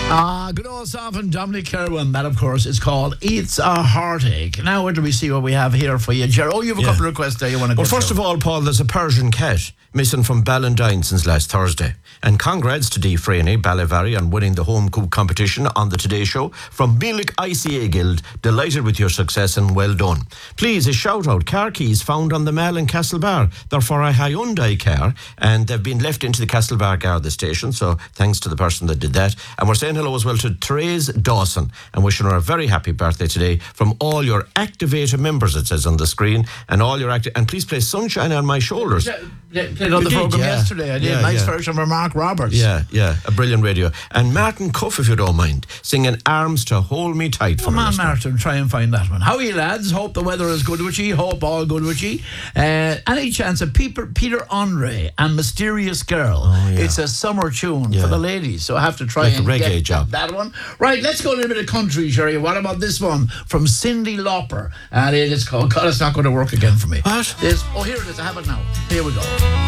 Good old song from Dominic Kerwin. That, of course, is called It's a Heartache. Now, where do we see what we have here for you, Jerry? Oh, you have a couple of requests there you want to go Well, first of all, Paul, there's a Persian cat missing from Ballantyne since last Thursday. And congrats to Dee Freeney, Ballyvary, on winning the home coop competition on the Today Show. From Biellic ICA Guild, delighted with your success and well done. Please, a shout out, car keys found on the Mall in Castlebar. They're for a Hyundai car and they've been left into the Castlebar Garda station, so thanks to the person that did that. And we're saying hello as well to Therese Dawson and wishing her a very happy birthday today from all your Activator members, it says on the screen, and all your and please play Sunshine on My Shoulders. Played on the programme yesterday. I did. Nice version from Mark Roberts. Yeah, a brilliant radio. And Martin Cuff, if you don't mind, singing Arms to Hold Me Tight for Come on, Martin, try and find that one. How are you, lads? Hope the weather is good with you. Hope all good with you. Any chance of Peter Andre and Mysterious Girl? It's a summer tune for the ladies, so I have to try like and a reggae get job. that one. Right, let's go a little bit of country, Sherry. What about this one from Cyndi Lauper? And it is called God, It's Not Going to Work Again for Me. What? Here it is. I have it now. Here we go.